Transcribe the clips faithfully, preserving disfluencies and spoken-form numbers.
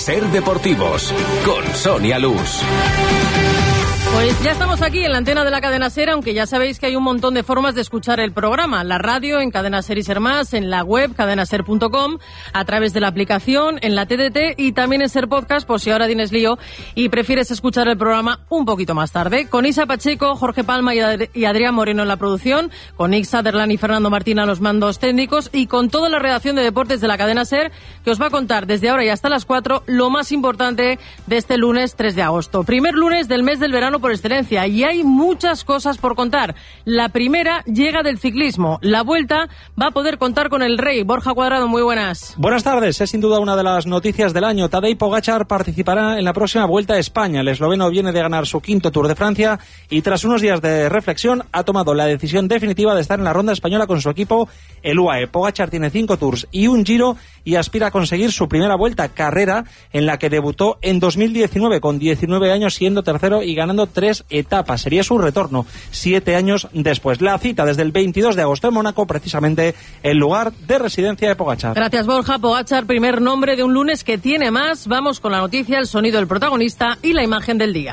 Ser Deportivos, con Sonia Luz. Pues ya estamos aquí en la antena de la Cadena SER, aunque ya sabéis que hay un montón de formas de escuchar el programa. La radio, en Cadena SER y SER Más, en la web cadena ser punto com, a través de la aplicación, en la T D T y también en SER Podcast, por si ahora tienes lío y prefieres escuchar el programa un poquito más tarde. Con Isa Pacheco, Jorge Palma y, Ad- y Adrián Moreno en la producción, con Ixa Derlán y Fernando Martín a los mandos técnicos y con toda la redacción de deportes de la Cadena SER, que os va a contar desde ahora y hasta las cuatro lo más importante de este lunes tres de agosto. Primer lunes del mes del verano por excelencia, y hay muchas cosas por contar. La primera llega del ciclismo. La Vuelta va a poder contar con el Rey. Borja Cuadrado, muy buenas. Buenas tardes. Es sin duda una de las noticias del año. Tadej Pogačar participará en la próxima Vuelta a España. El esloveno viene de ganar su quinto Tour de Francia y tras unos días de reflexión ha tomado la decisión definitiva de estar en la ronda española con su equipo, el U A E. Pogačar tiene cinco Tours y un Giro y aspira a conseguir su primera Vuelta, carrera en la que debutó en dos mil diecinueve con diecinueve años, siendo tercero y ganando tres etapas. Sería su retorno siete años después. La cita desde el veintidós de agosto en Mónaco, precisamente el lugar de residencia de Pogačar. Gracias, Borja. Pogačar, primer nombre de un lunes que tiene más. Vamos con la noticia, el sonido del protagonista y la imagen del día.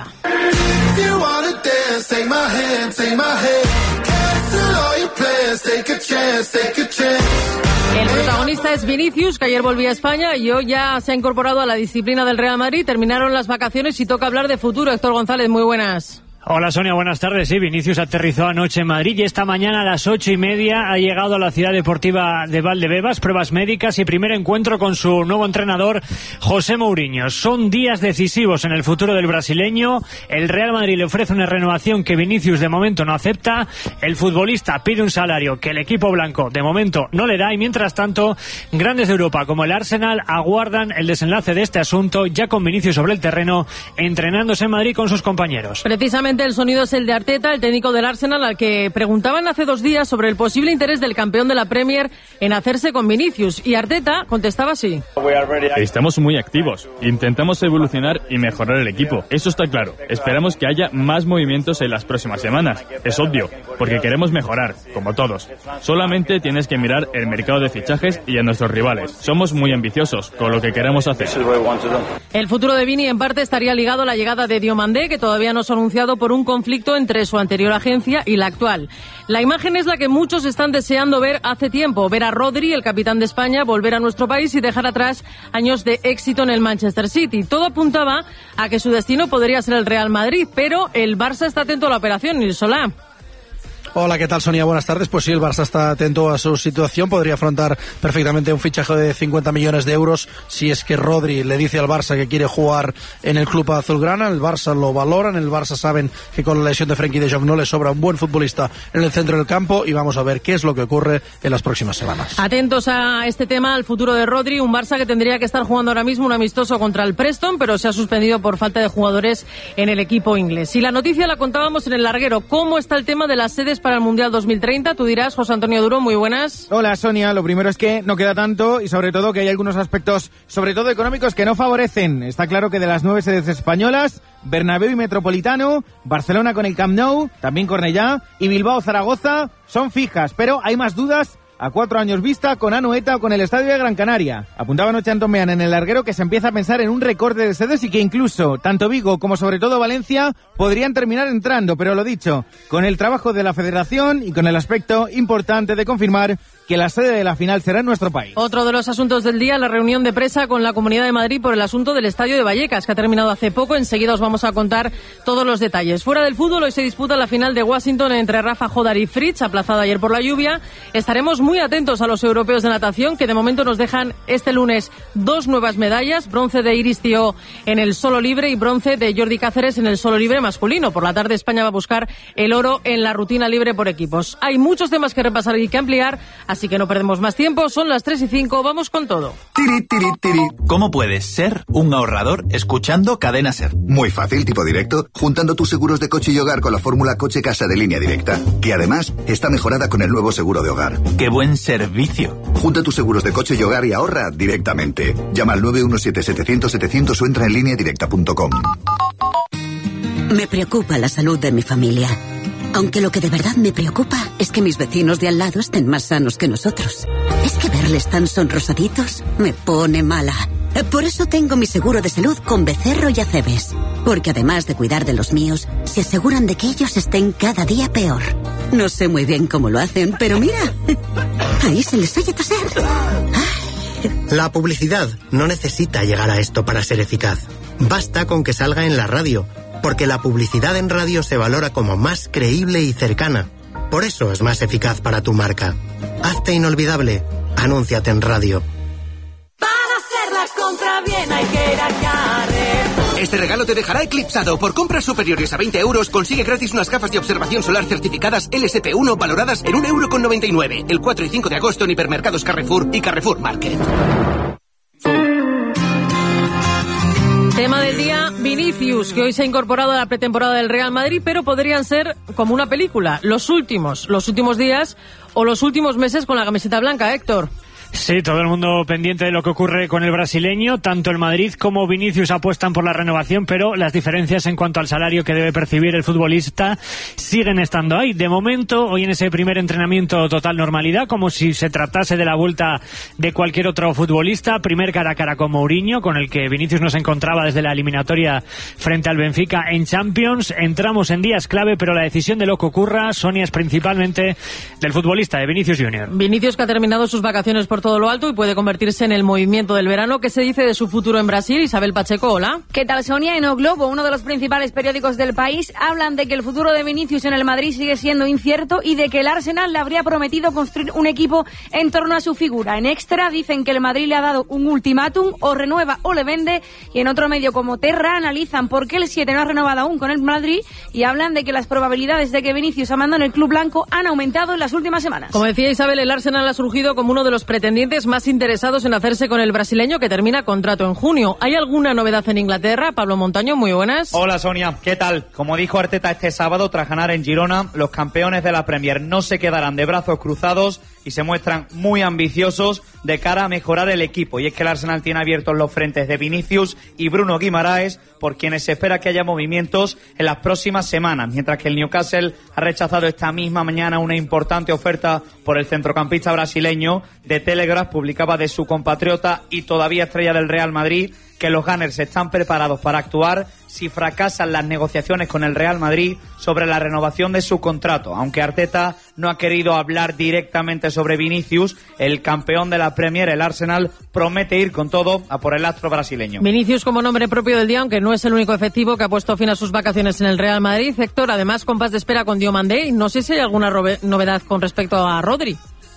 El protagonista es Vinicius, que ayer volvió a España y hoy ya se ha incorporado a la disciplina del Real Madrid. Terminaron las vacaciones y toca hablar de futuro. Héctor González, muy buenas. Hola Sonia, buenas tardes. Sí, Vinicius aterrizó anoche en Madrid y esta mañana a las ocho y media ha llegado a la ciudad deportiva de Valdebebas, pruebas médicas y primer encuentro con su nuevo entrenador, José Mourinho. Son días decisivos en el futuro del brasileño. El Real Madrid le ofrece una renovación que Vinicius de momento no acepta. El futbolista pide un salario que el equipo blanco de momento no le da y mientras tanto, grandes de Europa como el Arsenal aguardan el desenlace de este asunto, ya con Vinicius sobre el terreno, entrenándose en Madrid con sus compañeros. Precisamente el sonido es el de Arteta, el técnico del Arsenal, al que preguntaban hace dos días sobre el posible interés del campeón de la Premier en hacerse con Vinicius, y Arteta contestaba así. Estamos muy activos, intentamos evolucionar y mejorar el equipo, eso está claro. Esperamos que haya más movimientos en las próximas semanas, es obvio, porque queremos mejorar, como todos. Solamente tienes que mirar el mercado de fichajes y a nuestros rivales. Somos muy ambiciosos con lo que queremos hacer. El futuro de Vini en parte estaría ligado a la llegada de Diomandé, que todavía no se ha anunciado por un conflicto entre su anterior agencia y la actual. La imagen es la que muchos están deseando ver hace tiempo, ver a Rodri, el capitán de España, volver a nuestro país y dejar atrás años de éxito en el Manchester City. Todo apuntaba a que su destino podría ser el Real Madrid, pero el Barça está atento a la operación, Nil Solá. Hola, ¿qué tal, Sonia? Buenas tardes. Pues sí, el Barça está atento a su situación. Podría afrontar perfectamente un fichaje de cincuenta millones de euros si es que Rodri le dice al Barça que quiere jugar en el club azulgrana. El Barça lo valoran. El Barça saben que con la lesión de Frenkie de Jong no le sobra un buen futbolista en el centro del campo y vamos a ver qué es lo que ocurre en las próximas semanas. Atentos a este tema, al futuro de Rodri. Un Barça que tendría que estar jugando ahora mismo un amistoso contra el Preston, pero se ha suspendido por falta de jugadores en el equipo inglés. Y la noticia la contábamos en el larguero. ¿Cómo está el tema de las sedes para el Mundial dos mil treinta? Tú dirás, José Antonio Duro, muy buenas. Hola, Sonia. Lo primero es que no queda tanto y sobre todo que hay algunos aspectos, sobre todo económicos, que no favorecen. Está claro que de las nueve sedes españolas, Bernabéu y Metropolitano, Barcelona con el Camp Nou, también Cornellá y Bilbao Zaragoza son fijas, pero hay más dudas a cuatro años vista con Anoeta o con el Estadio de Gran Canaria. Apuntaba anoche Antón Meana en el larguero que se empieza a pensar en un recorte de sedes y que incluso tanto Vigo como sobre todo Valencia podrían terminar entrando, pero lo dicho, con el trabajo de la Federación y con el aspecto importante de confirmar que la sede de la final será en nuestro país. Otro de los asuntos del día, la reunión de presa con la Comunidad de Madrid por el asunto del Estadio de Vallecas, que ha terminado hace poco. Enseguida os vamos a contar todos los detalles. Fuera del fútbol, hoy se disputa la final de Washington entre Rafa Jodar y Fritz, aplazada ayer por la lluvia. Estaremos muy atentos a los europeos de natación, que de momento nos dejan este lunes dos nuevas medallas, bronce de Iris Thiaw en el solo libre y bronce de Jordi Cáceres en el solo libre masculino. Por la tarde España va a buscar el oro en la rutina libre por equipos. Hay muchos temas que repasar y que ampliar, así que no perdemos más tiempo. Son las tres y cinco, vamos con todo. Tiri, tiri, tiri. ¿Cómo puedes ser un ahorrador escuchando Cadena SER? Muy fácil, tipo directo, juntando tus seguros de coche y hogar con la fórmula Coche Casa de Línea Directa, que además está mejorada con el nuevo seguro de hogar. ¡Qué buen servicio! Junta tus seguros de coche y hogar y ahorra directamente. Llama al nueve uno siete, setecientos, setecientos o entra en línea directa punto com. Me preocupa la salud de mi familia. Aunque lo que de verdad me preocupa es que mis vecinos de al lado estén más sanos que nosotros. Es que verles tan sonrosaditos me pone mala. Por eso tengo mi seguro de salud con Becerro y Acebes. Porque además de cuidar de los míos, se aseguran de que ellos estén cada día peor. No sé muy bien cómo lo hacen, pero mira, ahí se les oye toser. La publicidad no necesita llegar a esto para ser eficaz. Basta con que salga en la radio, porque la publicidad en radio se valora como más creíble y cercana. Por eso es más eficaz para tu marca. Hazte inolvidable. Anúnciate en radio. Compra bien, hay que ir a Carrer. Este regalo te dejará eclipsado. Por compras superiores a veinte euros, consigue gratis unas gafas de observación solar certificadas L S P uno valoradas en un euro con noventa y nueve. El cuatro y cinco de agosto en hipermercados Carrefour y Carrefour Market. Tema del día, Vinicius, que hoy se ha incorporado a la pretemporada del Real Madrid, pero podrían ser como una película, los últimos, los últimos días o los últimos meses con la camiseta blanca, Héctor. Sí, todo el mundo pendiente de lo que ocurre con el brasileño. Tanto el Madrid como Vinicius apuestan por la renovación, pero las diferencias en cuanto al salario que debe percibir el futbolista siguen estando ahí. De momento, hoy en ese primer entrenamiento, total normalidad, como si se tratase de la vuelta de cualquier otro futbolista. Primer cara a cara con Mourinho, con el que Vinicius no se encontraba desde la eliminatoria frente al Benfica en Champions. Entramos en días clave, pero la decisión de lo que ocurra, Sonia, es principalmente del futbolista, de Vinicius Junior Vinicius, que ha terminado sus vacaciones por todo lo alto y puede convertirse en el movimiento del verano. ¿Qué se dice de su futuro en Brasil? Isabel Pacheco, hola. ¿Qué tal, Sonia? En O Globo, uno de los principales periódicos del país, hablan de que el futuro de Vinicius en el Madrid sigue siendo incierto y de que el Arsenal le habría prometido construir un equipo en torno a su figura. En Extra dicen que el Madrid le ha dado un ultimátum, o renueva o le vende, y en otro medio como Terra analizan por qué el siete no ha renovado aún con el Madrid y hablan de que las probabilidades de que Vinicius abandone el club blanco han aumentado en las últimas semanas. Como decía Isabel, el Arsenal ha surgido como uno de los pretendientes más interesados en hacerse con el brasileño, que termina contrato en junio. ¿Hay alguna novedad en Inglaterra? Pablo Montaño, muy buenas. Hola, Sonia, ¿qué tal? Como dijo Arteta este sábado tras ganar en Girona, los campeones de la Premier no se quedarán de brazos cruzados y se muestran muy ambiciosos de cara a mejorar el equipo. Y es que el Arsenal tiene abiertos los frentes de Vinicius y Bruno Guimaraes, por quienes se espera que haya movimientos en las próximas semanas, mientras que el Newcastle ha rechazado esta misma mañana una importante oferta por el centrocampista brasileño. De Telegraph publicaba de su compatriota y todavía estrella del Real Madrid que los Gunners están preparados para actuar si fracasan las negociaciones con el Real Madrid sobre la renovación de su contrato. Aunque Arteta no ha querido hablar directamente sobre Vinicius, el campeón de la Premier, el Arsenal, promete ir con todo a por el astro brasileño. Vinicius como nombre propio del día, aunque no es el único efectivo que ha puesto fin a sus vacaciones en el Real Madrid. Héctor, además, compás de espera con Diomandé. No sé si hay alguna novedad con respecto a Rodri.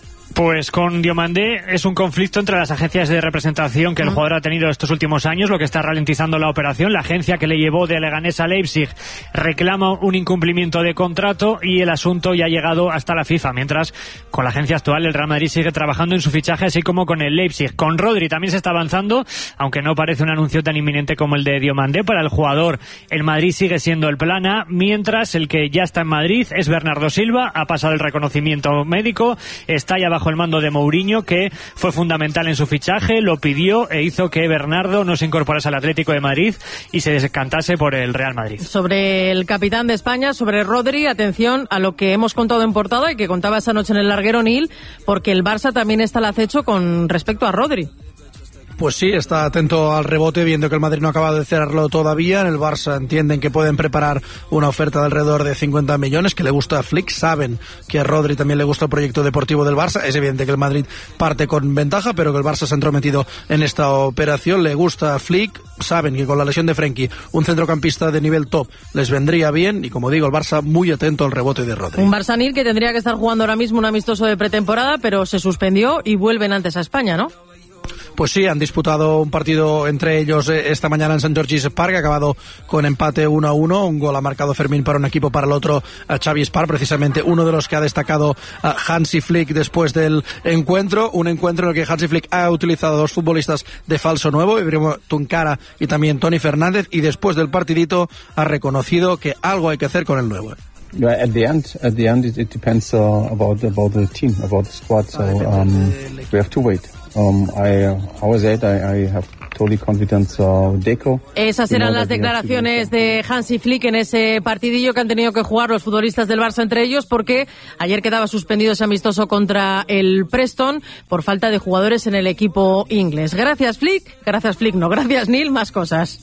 Pues con Diomandé es un conflicto entre las agencias de representación que el jugador ha tenido estos últimos años, lo que está ralentizando la operación. La agencia que le llevó de Leganés a Leipzig reclama un incumplimiento de contrato y el asunto ya ha llegado hasta la FIFA, mientras con la agencia actual el Real Madrid sigue trabajando en su fichaje, así como con el Leipzig. Con Rodri también se está avanzando, aunque no parece un anuncio tan inminente como el de Diomandé. Para el jugador, el Madrid sigue siendo el plan A, mientras el que ya está en Madrid es Bernardo Silva, ha pasado el reconocimiento médico, está ya bajo el mando de Mourinho, que fue fundamental en su fichaje, lo pidió e hizo que Bernardo no se incorporase al Atlético de Madrid y se descantase por el Real Madrid. Sobre el capitán de España, sobre Rodri, atención a lo que hemos contado en portada y que contaba esa noche en el larguero Nil, porque el Barça también está al acecho con respecto a Rodri. Pues sí, está atento al rebote, viendo que el Madrid no acaba de cerrarlo todavía. En el Barça entienden que pueden preparar una oferta de alrededor de cincuenta millones, que le gusta a Flick. Saben que a Rodri también le gusta el proyecto deportivo del Barça. Es evidente que el Madrid parte con ventaja, pero que el Barça se ha entrometido en esta operación. Le gusta a Flick. Saben que con la lesión de Frenkie, un centrocampista de nivel top les vendría bien. Y como digo, el Barça muy atento al rebote de Rodri. Un Barça Nil que tendría que estar jugando ahora mismo un amistoso de pretemporada, pero se suspendió y vuelven antes a España, ¿no? Pues sí, han disputado un partido entre ellos esta mañana en Saint George's Park, acabado con empate uno a uno. Un gol ha marcado Fermín para un equipo, para el otro a Xavi Spar, precisamente uno de los que ha destacado a Hansi Flick después del encuentro. Un encuentro en el que Hansi Flick ha utilizado dos futbolistas de falso nuevo, Ibrahimovic Tunkara y también Tony Fernández, y después del partidito ha reconocido que algo hay que hacer con el nuevo. At the end, at the end, it, it depends uh, about about the team, about the squad. So um, we have to wait. Um, I, uh, how was it? I, I have totally confidence of Deco. Esas eran las declaraciones de Hansi Flick en ese partidillo que han tenido que jugar los futbolistas del Barça entre ellos, porque ayer quedaba suspendido ese amistoso contra el Preston por falta de jugadores en el equipo inglés. Gracias Flick, gracias Flick, no, gracias Neil, más cosas.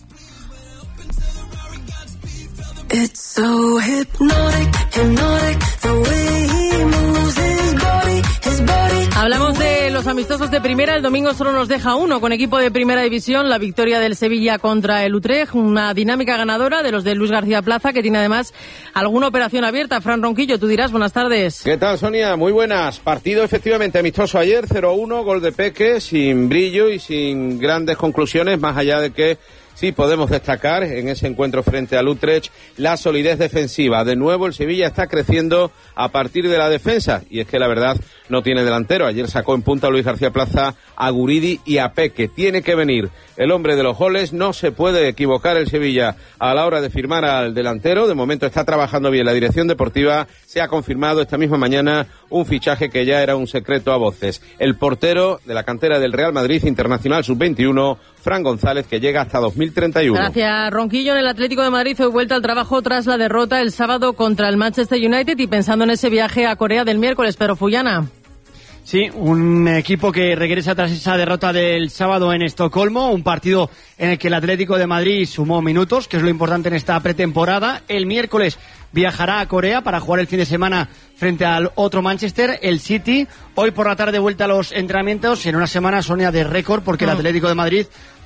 It's so hypnotic, hypnotic, the way he moves his body, his body. Hablamos de los amistosos de primera. El domingo solo nos deja uno con equipo de primera división, la victoria del Sevilla contra el Utrecht, una dinámica ganadora de los de Luis García Plaza, que tiene además alguna operación abierta. Fran Ronquillo, tú dirás, buenas tardes. ¿Qué tal, Sonia? Muy buenas. Partido efectivamente amistoso ayer, cero uno, gol de Peque, sin brillo y sin grandes conclusiones, más allá de que sí podemos destacar en ese encuentro frente al Utrecht la solidez defensiva. De nuevo el Sevilla está creciendo a partir de la defensa, y es que la verdad no tiene delantero. Ayer sacó en punta a Luis García Plaza, a Guridi y a Peque. Tiene que venir el hombre de los goles, no se puede equivocar el Sevilla a la hora de firmar al delantero. De momento está trabajando bien la dirección deportiva. Se ha confirmado esta misma mañana un fichaje que ya era un secreto a voces. El portero de la cantera del Real Madrid, internacional sub veintiuno, Fran González, que llega hasta dos mil treinta y uno. Gracias, Ronquillo. En el Atlético de Madrid hoy vuelta al trabajo tras la derrota el sábado contra el Manchester United y pensando en ese viaje a Corea del miércoles. Pedro Fullana. Sí, un equipo que regresa tras esa derrota del sábado en Estocolmo, un partido en el que el Atlético de Madrid sumó minutos, que es lo importante en esta pretemporada. El miércoles viajará a Corea para jugar el fin de semana frente al otro Manchester, el City. Hoy por la tarde vuelta a los entrenamientos en una semana, Sonia, de récord, porque el Atlético de Madrid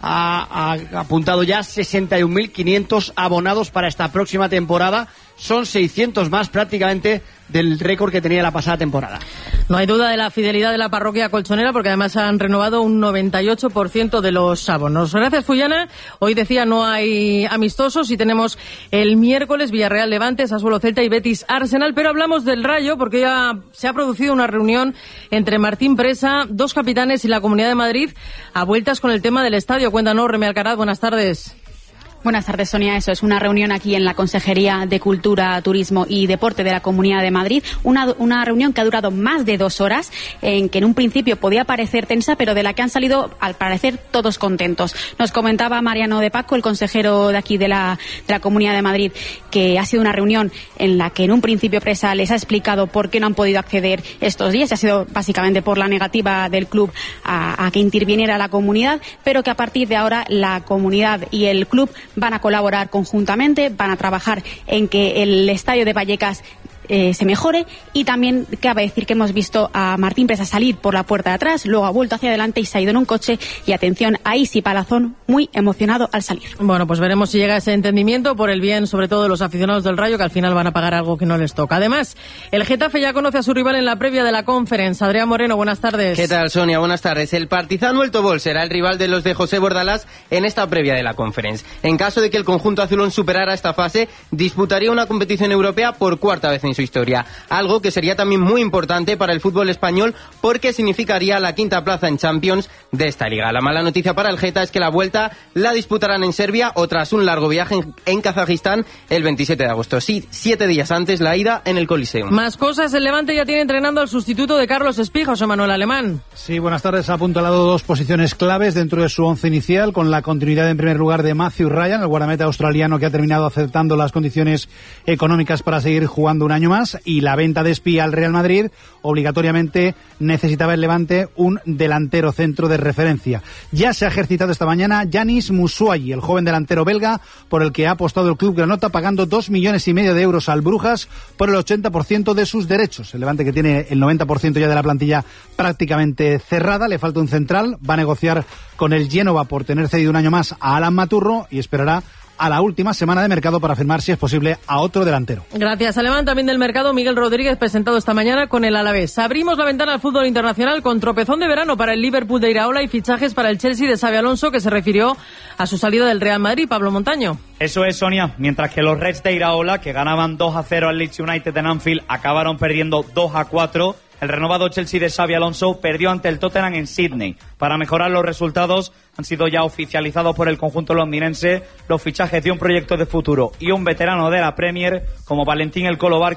ha, ha apuntado ya sesenta y un mil quinientos abonados para esta próxima temporada. Son seiscientos más prácticamente del récord que tenía la pasada temporada. No hay duda de la fidelidad de la parroquia colchonera, porque además han renovado un noventa y ocho por ciento de los abonos. Gracias, Fullana. Hoy decía no hay amistosos y tenemos el miércoles Villarreal Levante, Sassuolo Celta y Betis Arsenal, pero hablamos del Rayo porque ya se ha producido una reunión entre Martín Presa, dos capitanes y la Comunidad de Madrid a vueltas con el tema del estadio. Cuéntanos, Remi Alcaraz, buenas tardes. Buenas tardes, Sonia. Eso es una reunión aquí en la Consejería de Cultura, Turismo y Deporte de la Comunidad de Madrid. Una, una reunión que ha durado más de dos horas, en que en un principio podía parecer tensa, pero de la que han salido, al parecer, todos contentos. Nos comentaba Mariano de Paco, el consejero de aquí de la, de la Comunidad de Madrid, que ha sido una reunión en la que en un principio Presa les ha explicado por qué no han podido acceder estos días. Ha sido básicamente por la negativa del club a, a que interviniera la comunidad, pero que a partir de ahora la comunidad y el club van a colaborar conjuntamente, van a trabajar en que el estadio de Vallecas eh, se mejore, y también cabe decir que hemos visto a Martín Presa salir por la puerta de atrás, luego ha vuelto hacia adelante y se ha ido en un coche, y atención a Isi Palazón, muy emocionado al salir. Bueno, pues veremos si llega ese entendimiento por el bien sobre todo de los aficionados del Rayo, que al final van a pagar algo que no les toca. Además, el Getafe ya conoce a su rival en la previa de la Conference. Adrián Moreno, buenas tardes. ¿Qué tal, Sonia? Buenas tardes. El Partizan El Tobol será el rival de los de José Bordalás en esta previa de la Conference. En caso de que el conjunto azulón superara esta fase, disputaría una competición europea por cuarta vez en su historia. Algo que sería también muy importante para el fútbol español, porque significaría la quinta plaza en Champions de esta liga. La mala noticia para el Geta es que la vuelta la disputarán en Serbia o tras un largo viaje en, en Kazajistán el veintisiete de agosto. Sí, siete días antes la ida en el Coliseum. Más cosas, el Levante ya tiene entrenando al sustituto de Carlos Espija, José Manuel Alemán. Sí, buenas tardes. Ha apuntalado dos posiciones claves dentro de su once inicial, con la continuidad en primer lugar de Matthew Ryan, el guardameta australiano que ha terminado aceptando las condiciones económicas para seguir jugando un año más, y la venta de Espía al Real Madrid. Obligatoriamente necesitaba el Levante un delantero centro de referencia. Ya se ha ejercitado esta mañana Yanis Musuayi, el joven delantero belga, por el que ha apostado el club granota, pagando dos millones y medio de euros al Brujas por el ochenta por ciento de sus derechos. El Levante, que tiene el noventa por ciento ya de la plantilla prácticamente cerrada, le falta un central, va a negociar con el Génova por tener cedido un año más a Alan Maturro y esperará a la última semana de mercado para firmar, si es posible, a otro delantero. Gracias, Alemán. También del mercado, Miguel Rodríguez, presentado esta mañana con el Alavés. Abrimos la ventana al fútbol internacional con tropezón de verano para el Liverpool de Iraola y fichajes para el Chelsea de Xabi Alonso, que se refirió a su salida del Real Madrid. Pablo Montaño. Eso es, Sonia. Mientras que los Reds de Iraola, que ganaban dos a cero al Leeds United en Anfield, acabaron perdiendo dos a cuatro. El renovado Chelsea de Xabi Alonso perdió ante el Tottenham en Sydney. Para mejorar los resultados, han sido ya oficializados por el conjunto londinense los fichajes de un proyecto de futuro y un veterano de la Premier como Valentín El Colo Barco,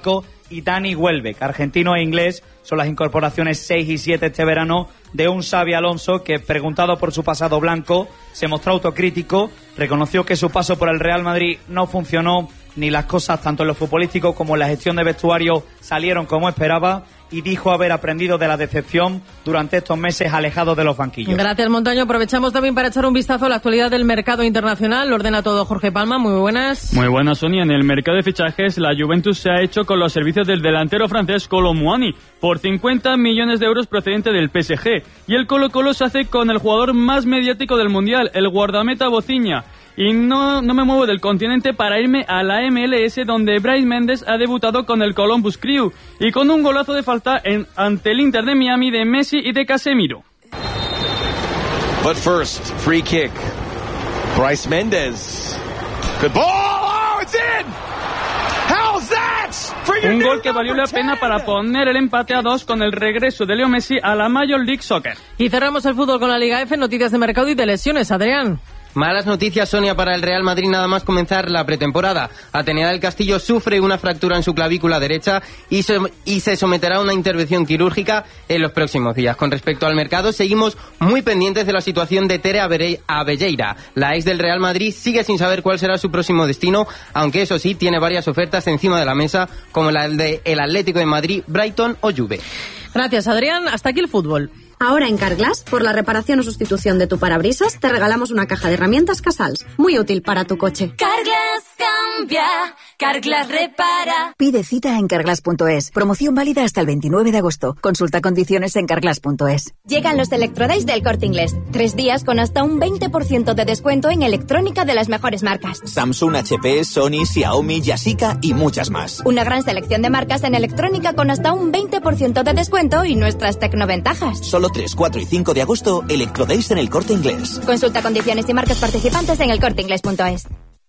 y Dani Welbeck. Argentino e inglés son las incorporaciones seis y siete este verano de un Xabi Alonso que, preguntado por su pasado blanco, se mostró autocrítico, reconoció que su paso por el Real Madrid no funcionó, ni las cosas tanto en lo futbolístico como en la gestión de vestuario salieron como esperaba, y dijo haber aprendido de la decepción durante estos meses alejados de los banquillos. Gracias, Montaño. Aprovechamos también para echar un vistazo a la actualidad del mercado internacional. Lo ordena todo Jorge Palma. Muy buenas. Muy buenas, Sonia. En el mercado de fichajes, la Juventus se ha hecho con los servicios del delantero francés Kolo Muani por cincuenta millones de euros procedente del P S G. Y el Colo-Colo se hace con el jugador más mediático del Mundial, el guardameta Boziña. Y no, no me muevo del continente para irme a la M L S, donde Brais Méndez ha debutado con el Columbus Crew y con un golazo de falta en, ante el Inter de Miami de Messi y de Casemiro. But first, free kick. Brais Méndez. Good ball. Oh, it's in. How's that? Un gol que valió la pena para poner el empate a dos con el regreso de Leo Messi a la Major League Soccer. Y cerramos el fútbol con la Liga F, noticias de mercado y de lesiones. Adrián. Malas noticias, Sonia, para el Real Madrid nada más comenzar la pretemporada. Atenea del Castillo sufre una fractura en su clavícula derecha y se, y se someterá a una intervención quirúrgica en los próximos días. Con respecto al mercado, seguimos muy pendientes de la situación de Tere Abelleira. La ex del Real Madrid sigue sin saber cuál será su próximo destino, aunque eso sí, tiene varias ofertas encima de la mesa, como la del el Atlético de Madrid, Brighton o Juve. Gracias, Adrián. Hasta aquí el fútbol. Ahora en Carglass, por la reparación o sustitución de tu parabrisas, te regalamos una caja de herramientas Casals, muy útil para tu coche. Carglass cambia, Carglass repara. Pide cita en carglass punto es. Promoción válida hasta el veintinueve de agosto. Consulta condiciones en carglass punto es. Llegan los Electrodays del Corte Inglés. Tres días con hasta un veinte por ciento de descuento en electrónica de las mejores marcas. Samsung, H P, Sony, Xiaomi, Yashica y muchas más. Una gran selección de marcas en electrónica con hasta un veinte por ciento de descuento y nuestras tecnoventajas. Solo tres, cuatro y cinco de agosto, Electrodays en el Corte Inglés. Consulta condiciones y marcas participantes en el corte inglés punto es.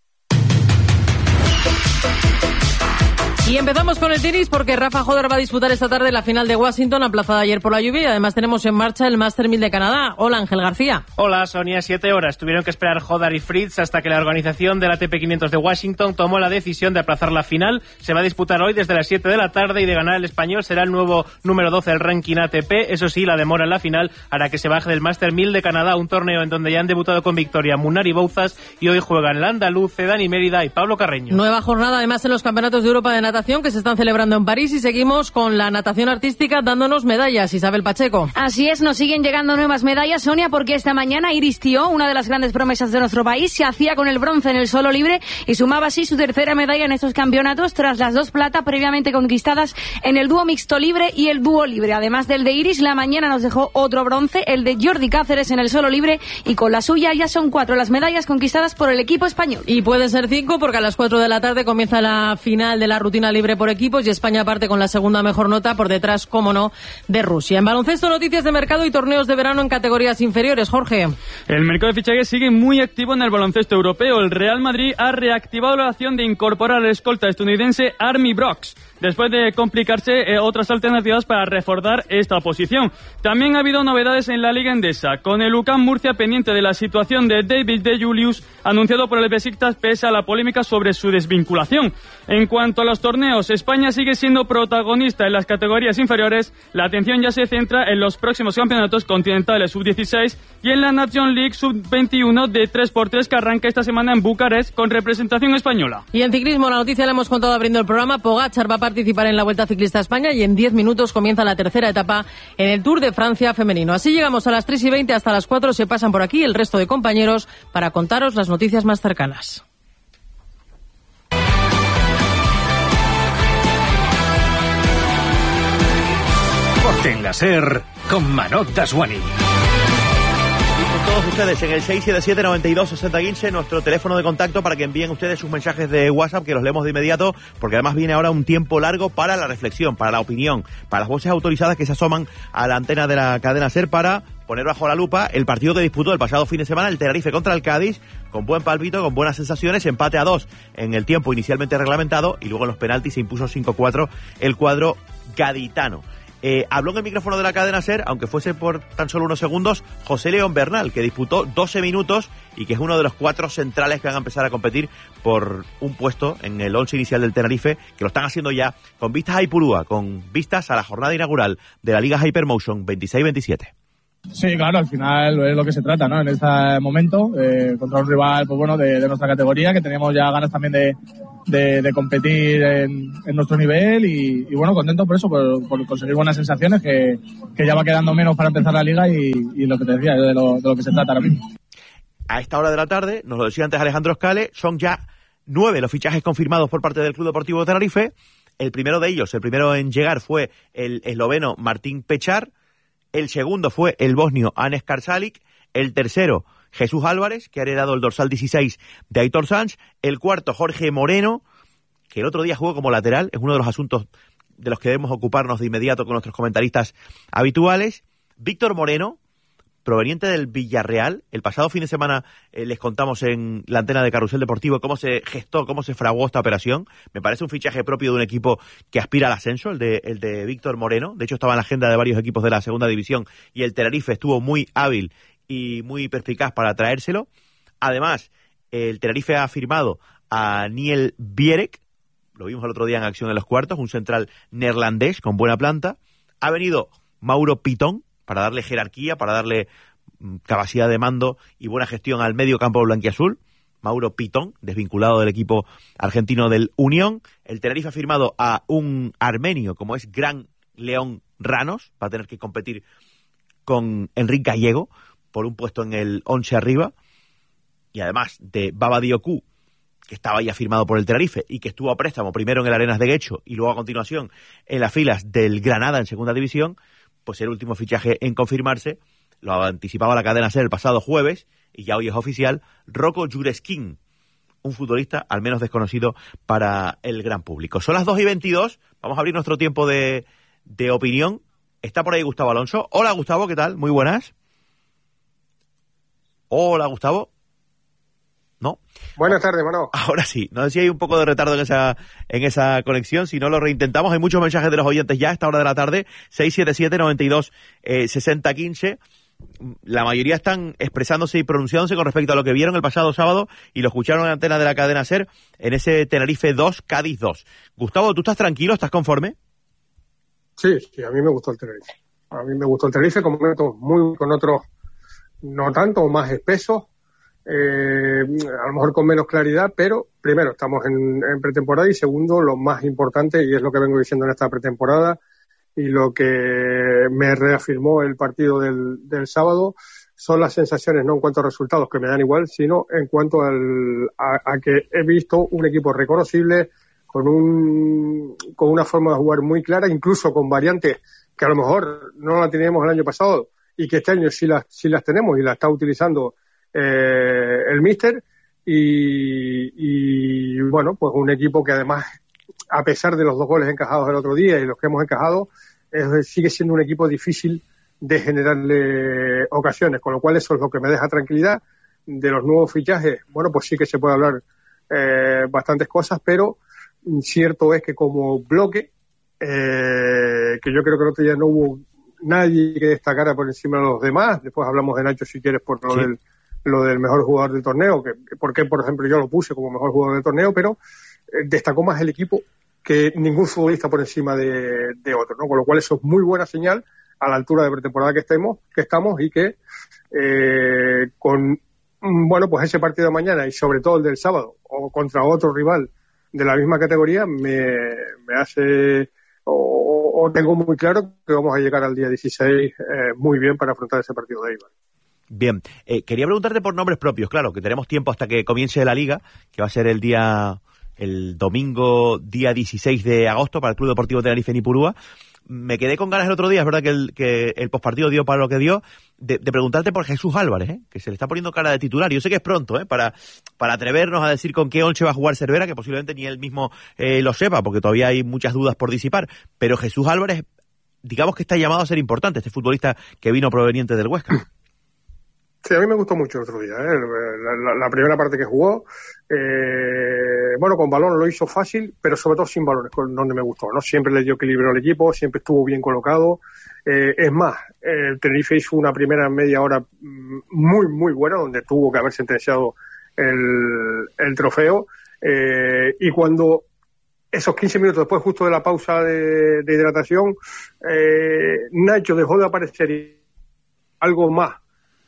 Y empezamos con el tenis porque Rafa Joder va a disputar esta tarde la final de Washington, aplazada ayer por la lluvia, y además tenemos en marcha el Master mil de Canadá. Hola, Ángel García. Hola, Sonia. Siete horas tuvieron que esperar Joder y Fritz hasta que la organización del A T P quinientos de Washington tomó la decisión de aplazar la final. Se va a disputar hoy desde las siete de la tarde y de ganar el español será el nuevo número doce del ranking A T P. Eso sí, la demora en la final hará que se baje del Master mil de Canadá, un torneo en donde ya han debutado con victoria Munari Bouzas y hoy juegan el andaluz, Dani Mérida y Pablo Carreño. Nueva jornada además en los campeonatos de Europa de natación que se están celebrando en París, y seguimos con la natación artística dándonos medallas. Isabel Pacheco. Así es, nos siguen llegando nuevas medallas, Sonia, porque esta mañana Iris Tió, una de las grandes promesas de nuestro país, se hacía con el bronce en el solo libre y sumaba así su tercera medalla en estos campeonatos tras las dos plata previamente conquistadas en el dúo mixto libre y el dúo libre. Además del de Iris, la mañana nos dejó otro bronce, el de Jordi Cáceres en el solo libre, y con la suya ya son cuatro las medallas conquistadas por el equipo español. Y pueden ser cinco porque a las cuatro de la tarde comienza la final de la rutina libre por equipos y España parte con la segunda mejor nota, por detrás, como no, de Rusia. En baloncesto, noticias de mercado y torneos de verano en categorías inferiores. Jorge. El mercado de fichajes sigue muy activo en el baloncesto europeo. El Real Madrid ha reactivado la acción de incorporar al escolta estadounidense Army Brooks, después de complicarse eh, otras alternativas para reforzar esta posición. También ha habido novedades en la Liga Endesa, con el U C A M Murcia pendiente de la situación de David De Julius, anunciado por el Besiktas pese a la polémica sobre su desvinculación. En cuanto a los torneos, España sigue siendo protagonista en las categorías inferiores. La atención ya se centra en los próximos campeonatos continentales sub dieciséis y en la Nation League sub veintiuno de tres por tres que arranca esta semana en Bucarest con representación española. Y en ciclismo, la noticia la hemos contado abriendo el programa. Pogačar va a participar en la Vuelta Ciclista a España y en diez minutos comienza la tercera etapa en el Tour de Francia femenino. Así llegamos a las tres y veinte, hasta las cuatro se pasan por aquí el resto de compañeros para contaros las noticias más cercanas. En la SER con Manot Daswani. Todos ustedes en el seis siete siete, noventa y dos, sesenta, quince, nuestro teléfono de contacto para que envíen ustedes sus mensajes de WhatsApp, que los leemos de inmediato, porque además viene ahora un tiempo largo para la reflexión, para la opinión, para las voces autorizadas que se asoman a la antena de la cadena SER para poner bajo la lupa el partido que disputó el pasado fin de semana el Tenerife contra el Cádiz, con buen palpito, con buenas sensaciones, empate a dos en el tiempo inicialmente reglamentado y luego en los penaltis se impuso cinco cuatro el cuadro gaditano. Eh, habló en el micrófono de la cadena SER, aunque fuese por tan solo unos segundos, José León Bernal, que disputó doce minutos y que es uno de los cuatro centrales que van a empezar a competir por un puesto en el once inicial del Tenerife, que lo están haciendo ya con vistas a Ipurúa, con vistas a la jornada inaugural de la Liga Hypermotion veintiséis veintisiete. Sí, claro, al final es lo que se trata, ¿no? En este momento, eh, contra un rival, pues bueno, de, de nuestra categoría, que teníamos ya ganas también de, de, de competir en, en nuestro nivel y, y bueno, contento por eso, por, por conseguir buenas sensaciones, que, que ya va quedando menos para empezar la liga y, y lo que te decía, de lo, de lo que se trata ahora mismo. A esta hora de la tarde, nos lo decía antes Alejandro Escale, son ya nueve los fichajes confirmados por parte del Club Deportivo de Tenerife. El primero de ellos, el primero en llegar fue el esloveno Martín Pechar. El segundo fue el bosnio Anes Karsalic. El tercero, Jesús Álvarez, que ha heredado el dorsal dieciséis de Aitor Sanz. El cuarto, Jorge Moreno, que el otro día jugó como lateral. Es uno de los asuntos de los que debemos ocuparnos de inmediato con nuestros comentaristas habituales. Víctor Moreno, proveniente del Villarreal. El pasado fin de semana eh, les contamos en la antena de Carrusel Deportivo cómo se gestó, cómo se fraguó esta operación. Me parece un fichaje propio de un equipo que aspira al ascenso, el de, el de Víctor Moreno. De hecho, estaba en la agenda de varios equipos de la segunda división y el Tenerife estuvo muy hábil y muy perspicaz para traérselo. Además, el Tenerife ha firmado a Niel Bierek, lo vimos el otro día en acción en los cuartos, un central neerlandés con buena planta. Ha venido Mauro Pitón, para darle jerarquía, para darle capacidad de mando y buena gestión al medio campo blanquiazul. Mauro Pitón, desvinculado del equipo argentino del Unión. El Tenerife ha firmado a un armenio como es Gran León Ranos, va a tener que competir con Enrique Gallego por un puesto en el once arriba. Y además de Baba Dioku, que estaba ya firmado por el Tenerife y que estuvo a préstamo primero en el Arenas de Guecho y luego a continuación en las filas del Granada en segunda división, pues el último fichaje en confirmarse, lo anticipaba la cadena SER el pasado jueves, y ya hoy es oficial, Rocco Jureskin, un futbolista al menos desconocido para el gran público. Son las dos y veintidós, vamos a abrir nuestro tiempo de, de opinión. Está por ahí Gustavo Alonso. Hola Gustavo, ¿qué tal? Muy buenas. Hola Gustavo. ¿No? Buenas tardes, Manolo. Ahora sí, no sé si hay un poco de retardo en esa en esa conexión, si no lo reintentamos. Hay muchos mensajes de los oyentes ya a esta hora de la tarde, seis siete siete, noventa y dos, sesenta quince. La mayoría están expresándose y pronunciándose con respecto a lo que vieron el pasado sábado y lo escucharon en la antena de la cadena SER en ese Tenerife dos, Cádiz dos. Gustavo, ¿tú estás tranquilo? ¿Estás conforme? Sí, sí, a mí me gustó el Tenerife. A mí me gustó el Tenerife con momentos muy, con otros no tanto, más espesos. Eh, a lo mejor con menos claridad, pero primero estamos en, en pretemporada y segundo, lo más importante, y es lo que vengo diciendo en esta pretemporada y lo que me reafirmó el partido del, del sábado, son las sensaciones, no en cuanto a resultados que me dan igual, sino en cuanto al, a, a que he visto un equipo reconocible con un con una forma de jugar muy clara, incluso con variantes que a lo mejor no la teníamos el año pasado y que este año sí las, sí las tenemos y las está utilizando Eh, el míster y, y bueno, pues un equipo que además, a pesar de los dos goles encajados el otro día y los que hemos encajado, es, sigue siendo un equipo difícil de generarle ocasiones, con lo cual eso es lo que me deja tranquilidad. De los nuevos fichajes, bueno, pues sí que se puede hablar eh, bastantes cosas, pero cierto es que como bloque, eh, que yo creo que el otro día no hubo nadie que destacara por encima de los demás. Después hablamos de Nacho si quieres por lo sí. del lo del mejor jugador del torneo, que porque por ejemplo yo lo puse como mejor jugador del torneo, pero eh, destacó más el equipo que ningún futbolista por encima de, de otro, ¿no? Con lo cual eso es muy buena señal a la altura de pretemporada que estemos, que estamos y que eh, con bueno pues ese partido de mañana y sobre todo el del sábado o contra otro rival de la misma categoría me, me hace o, o tengo muy claro que vamos a llegar al día dieciséis eh, muy bien para afrontar ese partido de Eibar. Bien, eh, quería preguntarte por nombres propios, claro, que tenemos tiempo hasta que comience la Liga, que va a ser el día, el domingo, día dieciséis de agosto para el Club Deportivo Tenerife en Ipurúa. Me quedé con ganas el otro día, es verdad que el, que el postpartido dio para lo que dio, de, de preguntarte por Jesús Álvarez, ¿eh? Que se le está poniendo cara de titular. Yo sé que es pronto, ¿eh? Para, para atrevernos a decir con qué once va a jugar Cervera, que posiblemente ni él mismo eh, lo sepa, porque todavía hay muchas dudas por disipar. Pero Jesús Álvarez, digamos que está llamado a ser importante, este futbolista que vino proveniente del Huesca. Sí, a mí me gustó mucho el otro día, ¿eh? la, la, la primera parte que jugó, eh, bueno, con balón lo hizo fácil, pero sobre todo sin balones, con donde me gustó, ¿no? Siempre le dio equilibrio al equipo, siempre estuvo bien colocado. Eh, es más, el Tenerife hizo una primera media hora muy, muy buena, donde tuvo que haber sentenciado el, el trofeo. Eh, y cuando esos quince minutos después, justo de la pausa de, de hidratación, eh, Nacho dejó de aparecer y algo más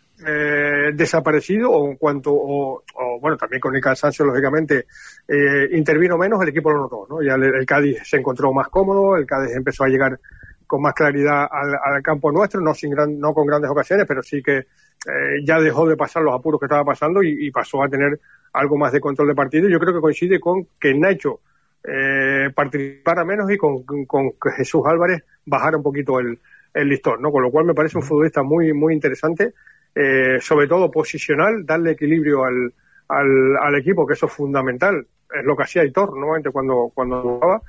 eh, desaparecido, o en cuanto, o, o bueno, también con el cansancio, lógicamente, eh, intervino menos, el equipo lo notó, ¿no? Ya el, el Cádiz se encontró más cómodo, el Cádiz empezó a llegar con más claridad al, al campo nuestro, no sin gran, no con grandes ocasiones, pero sí que eh, ya dejó de pasar los apuros que estaba pasando y, y pasó a tener algo más de control de partido. Yo creo que coincide con que Nacho eh, participara menos y con, con que Jesús Álvarez bajara un poquito el, el listón, ¿no? Con lo cual me parece un futbolista muy muy interesante, eh, sobre todo posicional, darle equilibrio al, al, al equipo, que eso es fundamental, es lo que hacía Aitor normalmente cuando, cuando jugaba.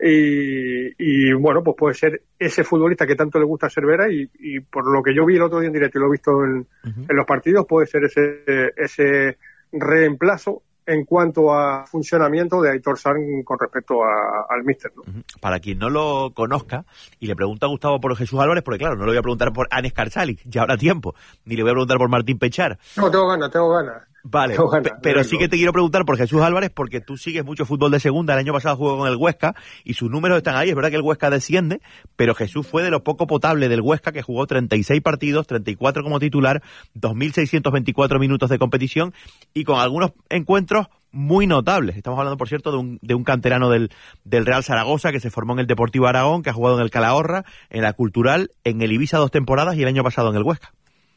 Y, y bueno, pues puede ser ese futbolista que tanto le gusta a Cervera y, y por lo que yo vi el otro día en directo y lo he visto en, uh-huh. en los partidos, puede ser ese, ese reemplazo en cuanto a funcionamiento de Aitor Sanz con respecto a, al míster, ¿no? Uh-huh. Para quien no lo conozca y le pregunta a Gustavo por Jesús Álvarez, porque claro, no le voy a preguntar por Anes Karsalik, ya habrá tiempo, ni le voy a preguntar por Martín Pechar. No, tengo ganas, tengo ganas. Vale, pe- pero sí que te quiero preguntar por Jesús Álvarez, porque tú sigues mucho fútbol de segunda. El año pasado jugó con el Huesca y sus números están ahí. Es verdad que el Huesca desciende, pero Jesús fue de lo poco potable del Huesca, que jugó treinta y seis partidos, treinta y cuatro como titular, dos mil seiscientos veinticuatro minutos de competición y con algunos encuentros muy notables. Estamos hablando, por cierto, de un, de un canterano del, del Real Zaragoza que se formó en el Deportivo Aragón, que ha jugado en el Calahorra, en la Cultural, en el Ibiza dos temporadas y el año pasado en el Huesca.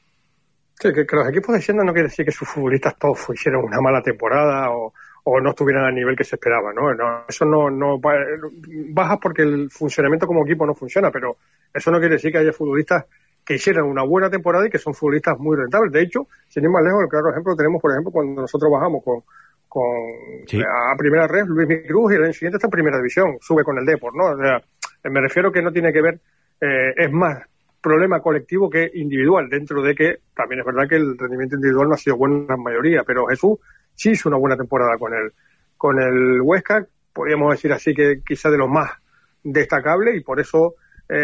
Sí, que, que los equipos desciendan no quiere decir que sus futbolistas todos hicieron una mala temporada o, o no estuvieran al nivel que se esperaba, ¿no? no eso no, no baja porque el funcionamiento como equipo no funciona, pero eso no quiere decir que haya futbolistas que hicieran una buena temporada y que son futbolistas muy rentables. De hecho, sin ir más lejos, el claro ejemplo tenemos, por ejemplo, cuando nosotros bajamos con, con sí. a primera red, Luis Miguel Cruz, y el año siguiente está en primera división, sube con el Depor, ¿no? O sea, me refiero que no tiene que ver, eh, es más problema colectivo que individual, dentro de que también es verdad que el rendimiento individual no ha sido bueno en la mayoría, pero Jesús sí hizo una buena temporada con el con el Huesca, podríamos decir así que quizá de los más destacables, y por eso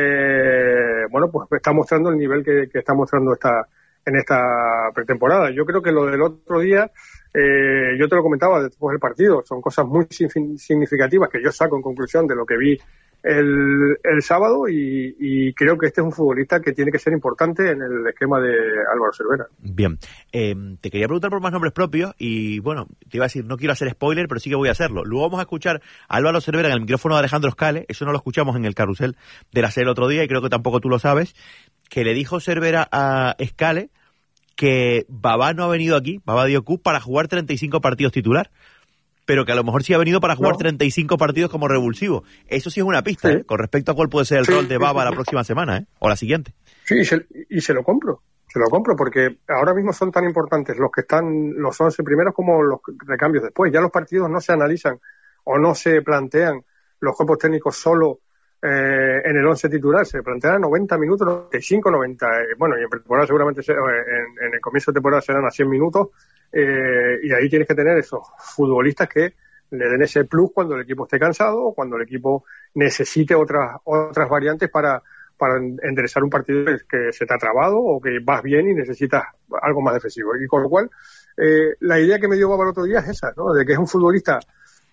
eh, bueno, pues está mostrando el nivel que, que está mostrando esta en esta pretemporada. Yo creo que lo del otro día, eh, yo te lo comentaba después del partido, son cosas muy significativas que yo saco en conclusión de lo que vi el, el sábado y, y creo que este es un futbolista que tiene que ser importante en el esquema de Álvaro Cervera. Bien, eh, te quería preguntar por más nombres propios y bueno, te iba a decir, no quiero hacer spoiler, pero sí que voy a hacerlo. Luego vamos a escuchar a Álvaro Cervera en el micrófono de Alejandro Scale, eso no lo escuchamos en el carrusel de la serie el otro día y creo que tampoco tú lo sabes, que le dijo Cervera a Scale que Babá no ha venido aquí, Babá Diocú, para jugar treinta y cinco partidos titular, pero que a lo mejor sí ha venido para jugar no. treinta y cinco partidos como revulsivo. Eso sí es una pista, sí. ¿eh? Con respecto a cuál puede ser el sí, rol de Baba sí, sí. la próxima semana, ¿eh? O la siguiente. Sí, y se, y se lo compro, se lo compro, porque ahora mismo son tan importantes los que están, los once primeros como los recambios después. Ya los partidos no se analizan o no se plantean los cuerpos técnicos solo eh, en el once titular, se plantean noventa minutos, noventa y cinco, noventa, eh, bueno, y en temporada seguramente se, en, en el comienzo de temporada serán a cien minutos. Eh, y ahí tienes que tener esos futbolistas que le den ese plus cuando el equipo esté cansado o cuando el equipo necesite otras otras variantes para para enderezar un partido que se te ha trabado o que vas bien y necesitas algo más defensivo. Y con lo cual, eh, la idea que me dio Baba el otro día es esa, ¿no? De que es un futbolista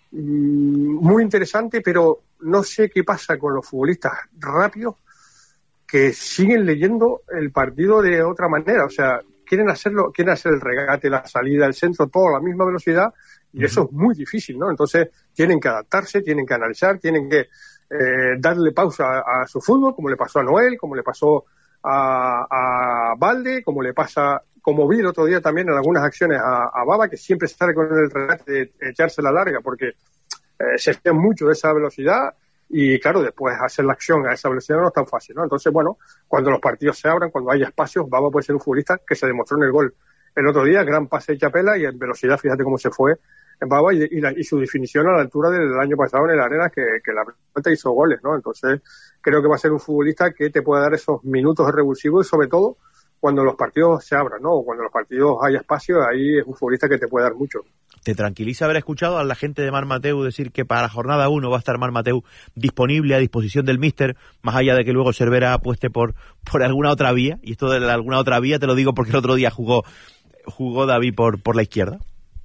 mmm, muy interesante, pero no sé qué pasa con los futbolistas rápidos que siguen leyendo el partido de otra manera, o sea, quieren hacerlo, quieren hacer el regate, la salida, el centro, todo a la misma velocidad, y uh-huh. eso es muy difícil, ¿no? Entonces, tienen que adaptarse, tienen que analizar, tienen que eh, darle pausa a, a su fútbol, como le pasó a Noel, como le pasó a, a Valde, como le pasa, como vi el otro día también en algunas acciones a, a Baba, que siempre sale con el regate de echarse la larga, porque eh, se fía mucho de esa velocidad, y claro, después hacer la acción a esa velocidad no es tan fácil, ¿no? Entonces, bueno, cuando los partidos se abran, cuando haya espacios, Baba puede ser un futbolista que se demostró en el gol el otro día, gran pase de Chapela y en velocidad, fíjate cómo se fue en Baba y, y, la, y su definición a la altura del año pasado en el Arenas, que, que la pelota hizo goles, ¿no? Entonces, creo que va a ser un futbolista que te pueda dar esos minutos de revulsivo y sobre todo cuando los partidos se abran, ¿no? Cuando los partidos haya espacio, ahí es un futbolista que te puede dar mucho. ¿Te tranquiliza haber escuchado a la gente de Marc Mateu decir que para la jornada uno va a estar Marc Mateu disponible a disposición del míster, más allá de que luego Cervera apueste por, por alguna otra vía? Y esto de la, alguna otra vía te lo digo porque el otro día jugó, jugó David por, por la izquierda.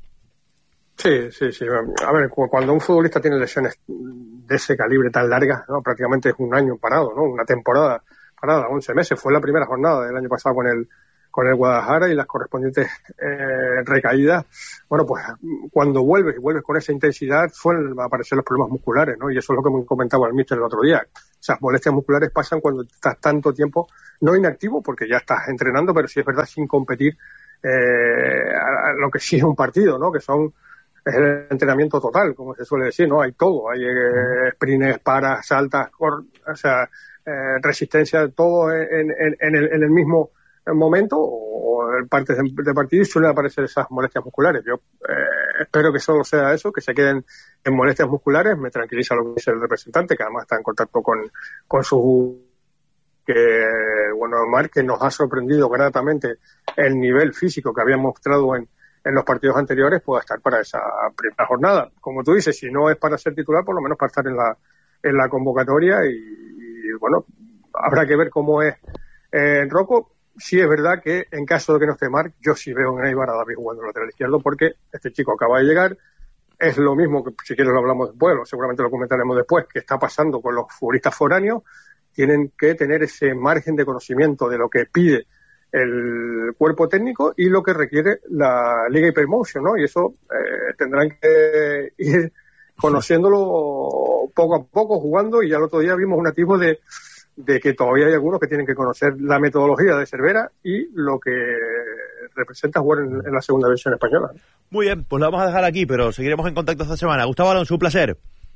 Sí, sí, sí. A ver, cuando un futbolista tiene lesiones de ese calibre tan largas, ¿no? Prácticamente es un año parado, ¿no? Una temporada parada, once meses. Fue la primera jornada del año pasado con el con el Guadalajara y las correspondientes eh, recaídas. Bueno, pues cuando vuelves y vuelves con esa intensidad suelen aparecer los problemas musculares, ¿no? Y eso es lo que me comentaba el míster el otro día. Esas molestias musculares pasan cuando estás tanto tiempo, no inactivo, porque ya estás entrenando, pero sí es verdad sin competir eh, a, a lo que sí es un partido, ¿no? Que son es el entrenamiento total, como se suele decir, ¿no? Hay todo, hay eh, sprints, paras, saltas, cor, o sea, eh, resistencia, todo en, en, en, el, en el mismo momento o en partes de, de partido y suelen aparecer esas molestias musculares. Yo eh, espero que solo sea eso, que se queden en molestias musculares. Me tranquiliza lo que dice el representante, que además está en contacto con, con su... que bueno, Marc, que nos ha sorprendido gratamente el nivel físico que había mostrado en en los partidos anteriores, pueda estar para esa primera jornada. Como tú dices, si no es para ser titular, por lo menos para estar en la en la convocatoria y, y bueno, habrá que ver cómo es eh, Rocco. Sí es verdad que en caso de que no esté Marc, yo sí veo en Eibar a David jugando lateral izquierdo, porque este chico acaba de llegar. Es lo mismo que, si quieres lo hablamos después, o seguramente lo comentaremos después, que está pasando con los futbolistas foráneos. Tienen que tener ese margen de conocimiento de lo que pide el cuerpo técnico y lo que requiere la Liga Hypermotion, ¿no? Y eso eh, tendrán que ir conociéndolo poco a poco, jugando, y ya el otro día vimos un atisbo de, de que todavía hay algunos que tienen que conocer la metodología de Cervera y lo que representa jugar en, en la segunda división española. Muy bien, pues lo vamos a dejar aquí, pero seguiremos en contacto esta semana. Gustavo Alonso, un placer.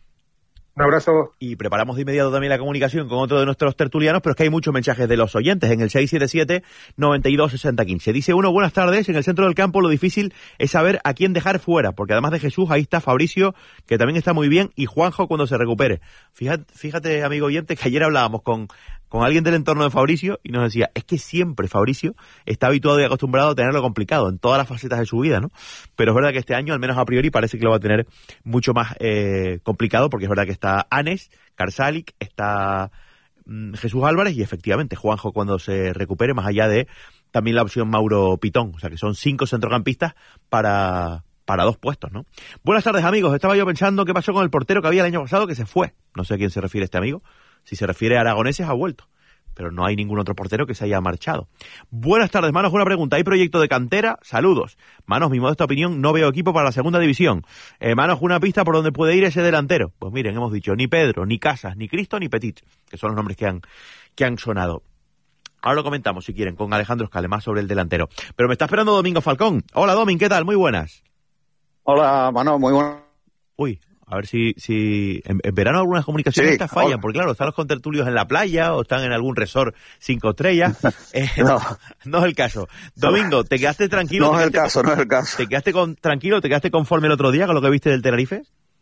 Un abrazo. Y preparamos de inmediato también la comunicación con otro de nuestros tertulianos, pero es que hay muchos mensajes de los oyentes en el seis siete siete, nueve dos, seis cero uno cinco. Dice uno, buenas tardes, en el centro del campo lo difícil es saber a quién dejar fuera, porque además de Jesús, ahí está Fabricio, que también está muy bien, y Juanjo cuando se recupere. Fíjate, fíjate amigo oyente, que ayer hablábamos con, con alguien del entorno de Fabricio y nos decía, es que siempre Fabricio está habituado y acostumbrado a tenerlo complicado en todas las facetas de su vida, ¿no? Pero es verdad que este año, al menos a priori, parece que lo va a tener mucho más eh, complicado, porque es verdad que está Anes, Karsalik, está mm, Jesús Álvarez y efectivamente Juanjo cuando se recupere, más allá de también la opción Mauro Pitón. O sea que son cinco centrocampistas para, para dos puestos, ¿no? Buenas tardes, amigos. Estaba yo pensando qué pasó con el portero que había el año pasado que se fue. No sé a quién se refiere este amigo. Si se refiere a Aragoneses, ha vuelto. Pero no hay ningún otro portero que se haya marchado. Buenas tardes, Manos, una pregunta. ¿Hay proyecto de cantera? Saludos. Manos, mi modesta opinión, no veo equipo para la segunda división. Eh, Manos, una pista por donde puede ir ese delantero. Pues miren, hemos dicho ni Pedro, ni Casas, ni Cristo, ni Petit, que son los nombres que han, que han sonado. Ahora lo comentamos, si quieren, con Alejandro Scale, más sobre el delantero. Pero me está esperando Domingo Falcón. Hola, Domin, ¿qué tal? Muy buenas. Hola, Manos, muy buenas. Uy, a ver si, si en, en verano algunas comunicaciones sí, estas fallan, hola. porque claro, están los contertulios en la playa o están en algún resort cinco estrellas. Eh, no. no es el caso. Domingo, ¿te quedaste tranquilo? No es el quedaste, caso, no es el caso. ¿Te quedaste con, tranquilo, te quedaste conforme el otro día con lo que viste del Tenerife?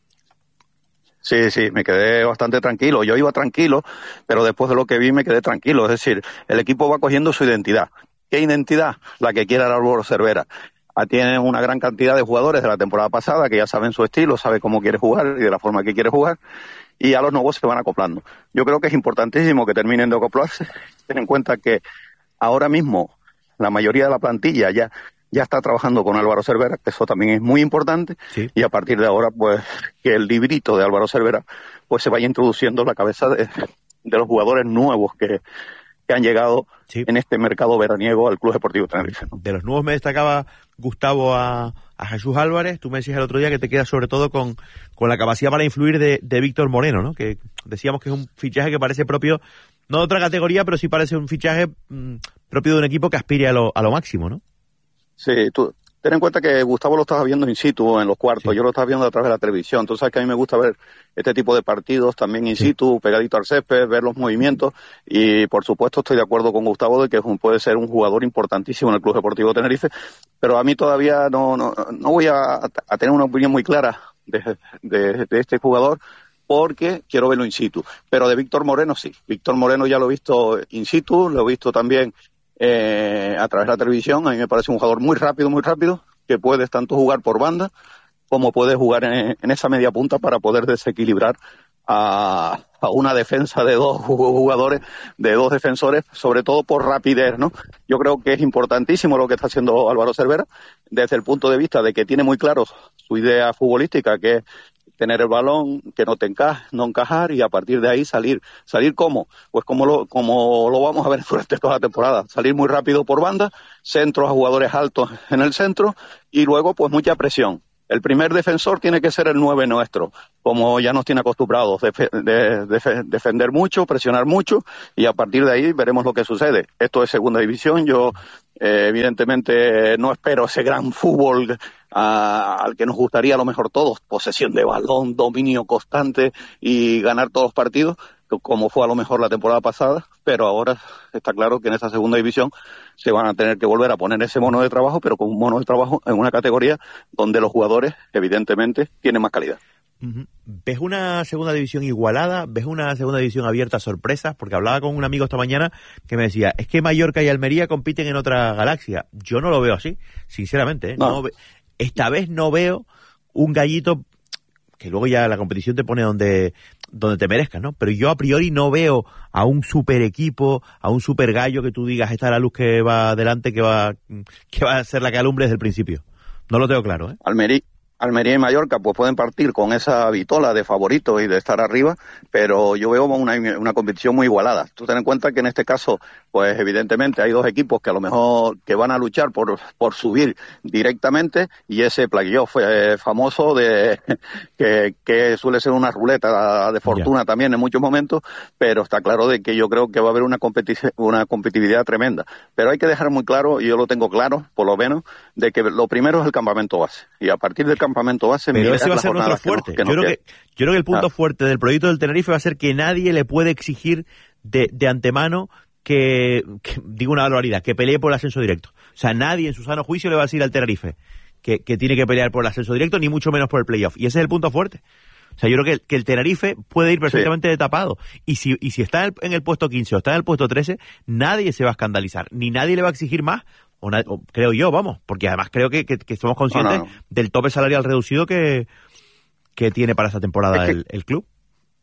Sí, sí, me quedé bastante tranquilo. Yo iba tranquilo, pero después de lo que vi me quedé tranquilo. Es decir, el equipo va cogiendo su identidad. ¿Qué identidad? La que quiera el Álvaro Cervera. Tienen una gran cantidad de jugadores de la temporada pasada que ya saben su estilo, saben cómo quiere jugar y de la forma que quiere jugar, y a los nuevos se van acoplando. Yo creo que es importantísimo que terminen de acoplarse. Ten en cuenta que ahora mismo la mayoría de la plantilla ya, ya está trabajando con Álvaro Cervera, que eso también es muy importante, sí. Y a partir de ahora, pues, que el librito de Álvaro Cervera pues se vaya introduciendo en la cabeza de, de los jugadores nuevos que, que han llegado sí. en este mercado veraniego al Club Deportivo Tenerife, ¿no? De los nuevos me destacaba Gustavo a, a Jesús Álvarez. Tú me decías el otro día que te quedas sobre todo con, con la capacidad para influir de, de Víctor Moreno, ¿no? Que decíamos que es un fichaje que parece propio, no de otra categoría, pero sí parece un fichaje mmm, propio de un equipo que aspire a lo, a lo máximo, ¿no? Sí, tú ten en cuenta que Gustavo lo estaba viendo in situ en los cuartos, sí. Yo lo estaba viendo a través de la televisión. Entonces, sabes que a mí me gusta ver este tipo de partidos también in sí. situ, pegadito al césped, ver los movimientos, y por supuesto estoy de acuerdo con Gustavo de que es un, puede ser un jugador importantísimo en el Club Deportivo Tenerife, pero a mí todavía no no, no voy a, a tener una opinión muy clara de, de, de este jugador, porque quiero verlo in situ. Pero de Víctor Moreno sí. Víctor Moreno ya lo he visto in situ, lo he visto también eh, a través de la televisión. A mí me parece un jugador muy rápido, muy rápido, que puedes tanto jugar por banda como puedes jugar en, en esa media punta para poder desequilibrar a, a una defensa de dos jugadores, de dos defensores, sobre todo por rapidez, ¿no? Yo creo que es importantísimo lo que está haciendo Álvaro Cervera, desde el punto de vista de que tiene muy claro su idea futbolística, que es tener el balón, que no te encaje, no encajar, y a partir de ahí salir. ¿Salir cómo? Pues como lo, como lo vamos a ver durante toda la temporada. Salir muy rápido por banda, centros a jugadores altos en el centro, y luego pues mucha presión. El primer defensor tiene que ser el nueve nuestro, como ya nos tiene acostumbrados, def- de, de, defender mucho, presionar mucho, y a partir de ahí veremos lo que sucede. Esto es segunda división, yo eh, evidentemente no espero ese gran fútbol a, al que nos gustaría a lo mejor todos, posesión de balón, dominio constante y ganar todos los partidos, como fue a lo mejor la temporada pasada, pero ahora está claro que en esa segunda división se van a tener que volver a poner ese mono de trabajo, pero con un mono de trabajo en una categoría donde los jugadores, evidentemente, tienen más calidad. Uh-huh. ¿Ves una segunda división igualada? ¿Ves una segunda división abierta a sorpresas? Porque hablaba con un amigo esta mañana que me decía, es que Mallorca y Almería compiten en otra galaxia. Yo no lo veo así, sinceramente. ¿eh? No. No ve- esta vez no veo un gallito que luego ya la competición te pone donde donde te merezcas, ¿no? Pero yo a priori no veo a un super equipo, a un super gallo que tú digas, esta es la luz que va adelante, que va que va a ser la que alumbre desde el principio. No lo tengo claro, ¿eh? Almería, Almería y Mallorca pues pueden partir con esa vitola de favoritos y de estar arriba, pero yo veo una, una competición muy igualada. Tú ten en cuenta que en este caso, pues evidentemente hay dos equipos que a lo mejor que van a luchar por, por subir directamente, y ese playoff fue famoso de que, que suele ser una ruleta de fortuna yeah. también en muchos momentos, pero está claro de que yo creo que va a haber una competi- una competitividad tremenda. Pero hay que dejar muy claro, y yo lo tengo claro, por lo menos, de que lo primero es el campamento base, y a partir del campamento base pero ese va a ser nuestro fuerte. Que no, que yo, creo que, yo creo que el punto ah. fuerte del proyecto del Tenerife va a ser que nadie le puede exigir de, de antemano que, que, digo una barbaridad, que pelee por el ascenso directo. O sea, nadie en su sano juicio le va a decir al Tenerife que, que tiene que pelear por el ascenso directo, ni mucho menos por el playoff. Y ese es el punto fuerte. O sea, yo creo que, que el Tenerife puede ir perfectamente sí. tapado. Y si, y si está en el, en el puesto quince o está en el puesto trece, nadie se va a escandalizar, ni nadie le va a exigir más. O na- o creo yo, vamos, porque además creo que, que, que somos conscientes no, no, no. del tope salarial reducido que, que tiene para esta temporada es que, el, el club.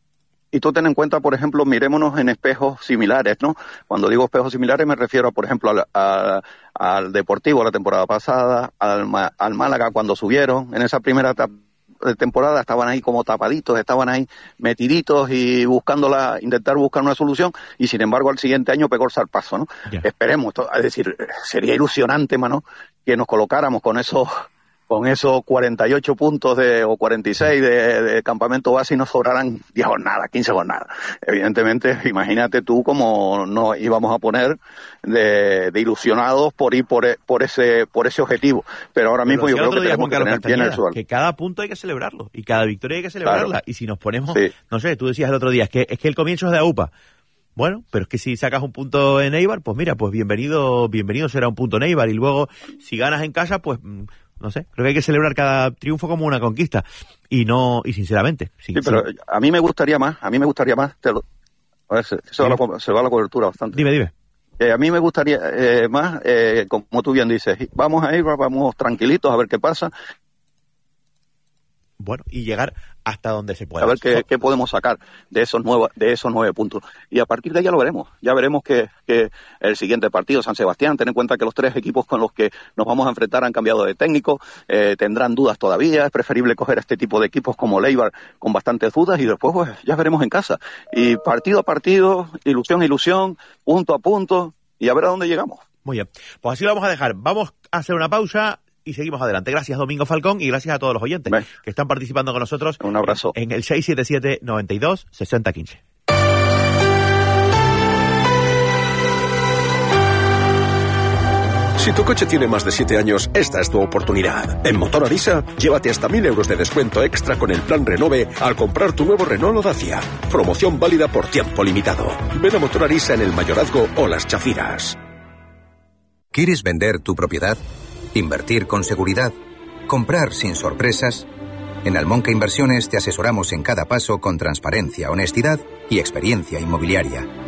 Y tú ten en cuenta, por ejemplo, mirémonos en espejos similares, ¿no? Cuando digo espejos similares me refiero, a, por ejemplo, al, a, al Deportivo la temporada pasada, al, al Málaga cuando subieron. En esa primera etapa de temporada estaban ahí como tapaditos, estaban ahí metiditos y buscando la, intentar buscar una solución, y sin embargo al siguiente año pegó el zarpazo, ¿no? Yeah. Esperemos, es decir, sería ilusionante, mano, que nos colocáramos con esos con esos cuarenta y ocho puntos de, o cuarenta y seis de, de campamento base y nos sobraran diez jornadas, quince jornadas. Evidentemente, imagínate tú cómo nos íbamos a poner de, de ilusionados por ir por, por ese por ese objetivo. Pero ahora mismo Pero yo creo que tenemos que tener bien el suelo. Que cada punto hay que celebrarlo y cada victoria hay que celebrarla. Claro. Y si nos ponemos, sí. no sé, tú decías el otro día, es que, es que el comienzo es de AUPA. Bueno, pero es que si sacas un punto en Eibar, pues mira, pues bienvenido, bienvenido será un punto en Eibar. Y luego, si ganas en casa, pues no sé, creo que hay que celebrar cada triunfo como una conquista. Y no, y sinceramente. Sí, sí pero sí. a mí me gustaría más, a mí me gustaría más, te lo, a ver, se, se, va la, se va la cobertura bastante. Dime, dime. Eh, a mí me gustaría eh, más, eh, como tú bien dices, vamos a Eibar, vamos tranquilitos a ver qué pasa. Bueno, y llegar hasta donde se pueda. A ver qué, qué podemos sacar de esos nueve, de esos nueve puntos. Y a partir de ahí ya lo veremos. Ya veremos que, que el siguiente partido, San Sebastián, ten en cuenta que los tres equipos con los que nos vamos a enfrentar han cambiado de técnico, eh, tendrán dudas todavía. Es preferible coger este tipo de equipos como Leibar con bastantes dudas y después pues ya veremos en casa. Y partido a partido, ilusión a ilusión, punto a punto, y a ver a dónde llegamos. Muy bien. Pues así lo vamos a dejar. Vamos a hacer una pausa y seguimos adelante. Gracias, Domingo Falcón, y gracias a todos los oyentes Ven. que están participando con nosotros. Un abrazo. En el seis siete siete, noventa y dos, sesenta quince. Si tu coche tiene más de siete años, esta es tu oportunidad. En Motor Arisa, llévate hasta mil euros de descuento extra con el plan Renove al comprar tu nuevo Renault o Dacia. Promoción válida por tiempo limitado. Ven a Motor Arisa en el Mayorazgo o Las Chafiras. ¿Quieres vender tu propiedad? ¿Invertir con seguridad? ¿Comprar sin sorpresas? En Almonca Inversiones te asesoramos en cada paso con transparencia, honestidad y experiencia inmobiliaria.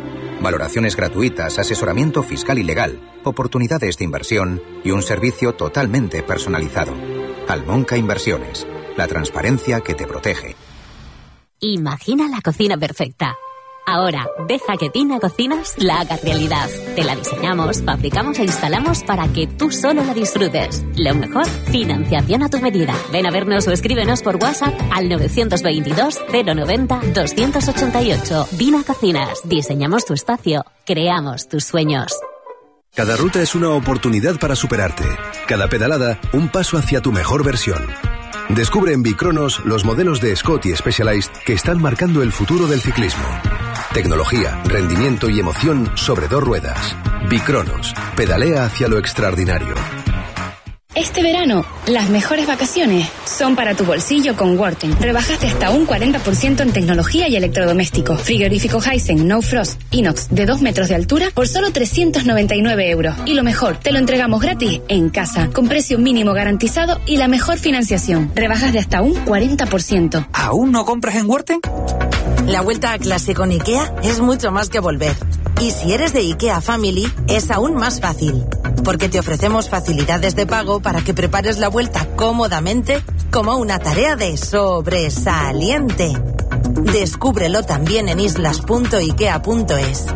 valoraciones gratuitas, asesoramiento fiscal y legal, oportunidades de inversión y un servicio totalmente personalizado. Almonca Inversiones, la transparencia que te protege. Imagina la cocina perfecta. Ahora, deja que Tina Cocinas la haga realidad. Te la diseñamos, fabricamos e instalamos para que tú solo la disfrutes. Lo mejor, financiación a tu medida. Ven a vernos o escríbenos por WhatsApp al nueve dos dos, cero noventa, doscientos ochenta y ocho. Tina Cocinas. Diseñamos tu espacio. Creamos tus sueños. Cada ruta es una oportunidad para superarte. Cada pedalada, un paso hacia tu mejor versión. Descubre en Bicronos los modelos de Scott y Specialized que están marcando el futuro del ciclismo. Tecnología, rendimiento y emoción sobre dos ruedas. Bicronos. Pedalea hacia lo extraordinario. Este verano, las mejores vacaciones son para tu bolsillo con Worten. Rebajas de hasta un cuarenta por ciento en tecnología y electrodoméstico. Frigorífico Hisense No Frost Inox de dos metros de altura por solo trescientos noventa y nueve euros. Y lo mejor, te lo entregamos gratis en casa, con precio mínimo garantizado y la mejor financiación. Rebajas de hasta un cuarenta por ciento. ¿Aún no compras en Worten? La vuelta a clase con IKEA es mucho más que volver. Y si eres de IKEA Family, es aún más fácil. Porque te ofrecemos facilidades de pago para que prepares la vuelta cómodamente como una tarea de sobresaliente. Descúbrelo también en islas punto ikea punto es.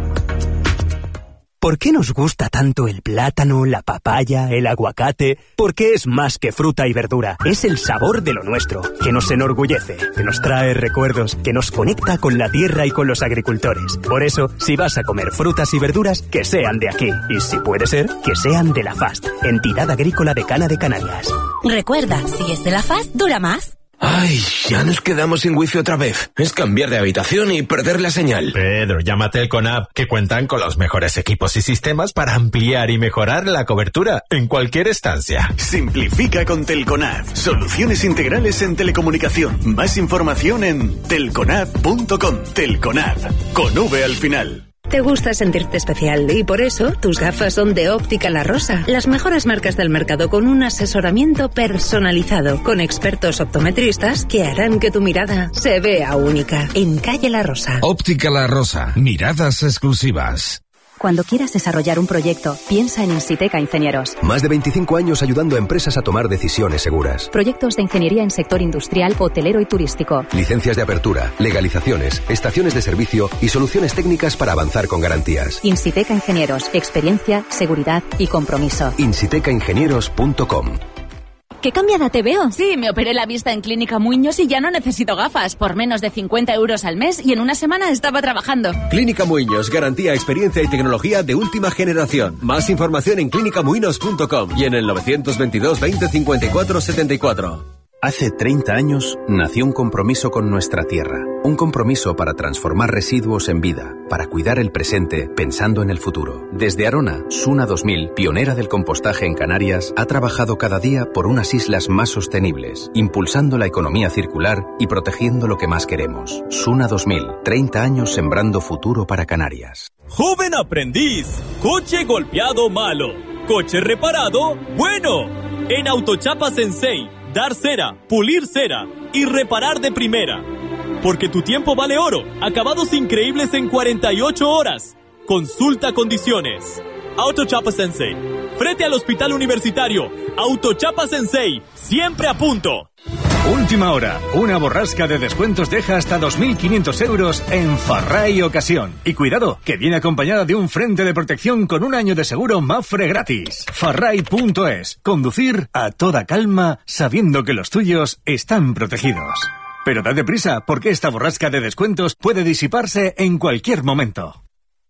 ¿Por qué nos gusta tanto el plátano, la papaya, el aguacate? Porque es más que fruta y verdura. Es el sabor de lo nuestro, que nos enorgullece, que nos trae recuerdos, que nos conecta con la tierra y con los agricultores. Por eso, si vas a comer frutas y verduras, que sean de aquí. Y si puede ser, que sean de la F A S T, Entidad Agrícola Decana de Canarias. Recuerda, si es de la F A S T, dura más. Ay, ya nos quedamos sin wifi otra vez. Es cambiar de habitación y perder la señal. Pedro, llama a Telconab, que cuentan con los mejores equipos y sistemas para ampliar y mejorar la cobertura en cualquier estancia. Simplifica con Telconab. Soluciones integrales en telecomunicación. Más información en telconab punto com. Telconab, con V al final. Te gusta sentirte especial y por eso tus gafas son de Óptica La Rosa. Las mejores marcas del mercado con un asesoramiento personalizado, con expertos optometristas que harán que tu mirada se vea única. En Calle La Rosa. Óptica La Rosa. Miradas exclusivas. Cuando quieras desarrollar un proyecto, piensa en Insiteca Ingenieros. Más de veinticinco años ayudando a empresas a tomar decisiones seguras. Proyectos de ingeniería en sector industrial, hotelero y turístico. Licencias de apertura, legalizaciones, estaciones de servicio y soluciones técnicas para avanzar con garantías. Insiteca Ingenieros. Experiencia, seguridad y compromiso. insiteca ingenieros punto com. ¿Qué cambiada te veo? Sí, me operé la vista en Clínica Muñoz y ya no necesito gafas. Por menos de cincuenta euros al mes y en una semana estaba trabajando. Clínica Muñoz, garantía, experiencia y tecnología de última generación. Más información en clínica muinos punto com y en el novecientos veintidós veinte cincuenta y cuatro setenta y cuatro. Hace treinta años nació un compromiso con nuestra tierra. Un compromiso para transformar residuos en vida, para cuidar el presente pensando en el futuro. Desde Arona, Suna dos mil, pionera del compostaje en Canarias, ha trabajado cada día por unas islas más sostenibles, impulsando la economía circular y protegiendo lo que más queremos. Suna dos mil, treinta años sembrando futuro para Canarias. Joven aprendiz, coche golpeado malo, coche reparado bueno. En Autochapa Sensei, dar cera, pulir cera y reparar de primera. Porque tu tiempo vale oro. Acabados increíbles en cuarenta y ocho horas. Consulta condiciones. Autochapa Sensei. Frente al Hospital Universitario. Autochapa Sensei. Siempre a punto. Última hora. Una borrasca de descuentos deja hasta dos mil quinientos euros en Farray Ocasión. Y cuidado, que viene acompañada de un frente de protección con un año de seguro Mafre gratis. Farray punto es. Conducir a toda calma sabiendo que los tuyos están protegidos. Pero date prisa, porque esta borrasca de descuentos puede disiparse en cualquier momento.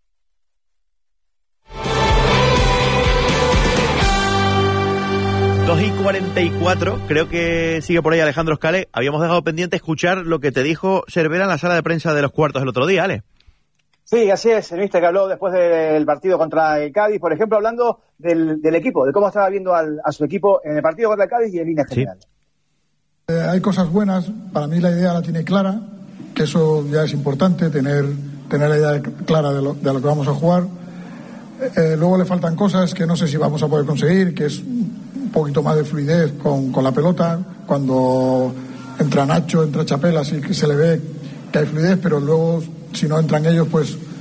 dos y cuarenta y cuatro, creo que sigue por ahí Alejandro Scale. Habíamos dejado pendiente escuchar lo que te dijo Cervera en la sala de prensa de los cuartos el otro día, Ale. Sí, así es, el míster que habló después del partido contra el Cádiz, por ejemplo, hablando del, del equipo, de cómo estaba viendo al, a su equipo en el partido contra el Cádiz y en línea general. Sí. Eh, hay cosas buenas, para mí la idea la tiene clara, que eso ya es importante, tener, tener la idea clara de lo, de lo que vamos a jugar. Eh, luego le faltan cosas que no sé si vamos a poder conseguir, que es un poquito más de fluidez con, con la pelota, cuando entra Nacho, entra Chapela, sí que se le ve que hay fluidez, pero luego si no entran ellos, pues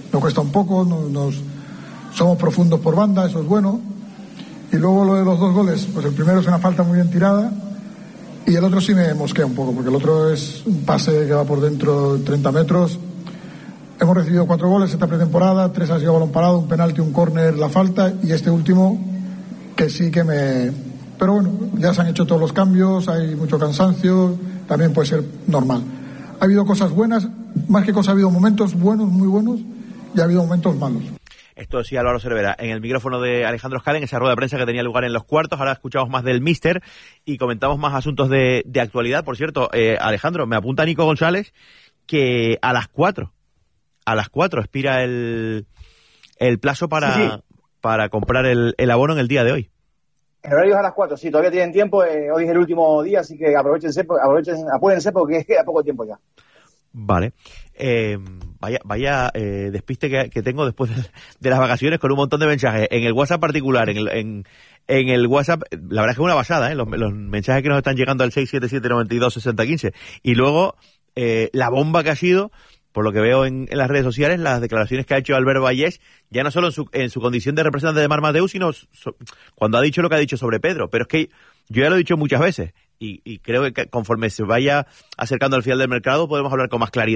nos cuesta un poco, nos, nos somos profundos por banda, eso es bueno. Y luego lo de los dos goles, pues el primero es una falta muy bien tirada y el otro sí me mosquea un poco, porque el otro es un pase que va por dentro treinta metros. Hemos recibido cuatro goles esta pretemporada, tres han sido balón parado, un penalti, un córner, la falta, y este último que sí que me... Pero bueno, ya se han hecho todos los cambios, hay mucho cansancio, también puede ser normal. Ha habido cosas buenas, más que cosas ha habido momentos buenos, muy buenos, y ha habido momentos malos. Esto sí, Álvaro Cervera, en el micrófono de Alejandro Escala, en esa rueda de prensa que tenía lugar en los cuartos. Ahora escuchamos más del míster y comentamos más asuntos de, de actualidad. Por cierto, eh, Alejandro, me apunta Nico González que a las cuatro, a las cuatro expira el, el plazo para, sí, sí. para comprar el, el abono en el día de hoy. El horario es a las cuatro, sí, todavía tienen tiempo. Eh, hoy es el último día, así que aprovechense, aprovechen, apúrense porque queda poco tiempo ya. Vale. Eh, vaya vaya eh, despiste que, que tengo después de, de las vacaciones con un montón de mensajes en el WhatsApp particular, en el, en, en el WhatsApp, la verdad es que es una basada, ¿eh? los, los mensajes que nos están llegando al seis siete siete, nueve dos, seis cero uno cinco y luego eh, la bomba que ha sido, por lo que veo en, en las redes sociales, las declaraciones que ha hecho Albert Vallés, ya no solo en su, en su condición de representante de Marmadeu, sino so, cuando ha dicho lo que ha dicho sobre Pedro, pero es que yo ya lo he dicho muchas veces y, y creo que conforme se vaya acercando al final del mercado podemos hablar con más claridad.